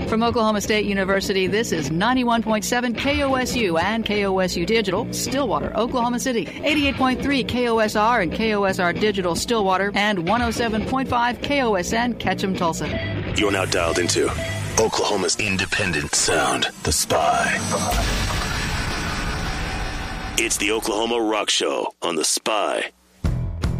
From Oklahoma State University, this is 91.7 KOSU and KOSU Digital, Stillwater, Oklahoma City, 88.3 KOSR and KOSR Digital, Stillwater, and 107.5 KOSN, Ketchum, Tulsa. You're now dialed into Oklahoma's independent sound, The Spy. It's the Oklahoma Rock Show on The Spy.